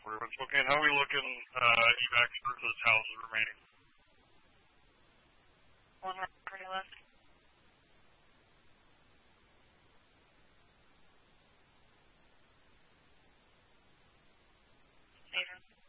for you. But Spokane, how are we looking evacs for those houses remaining? One property left. Later.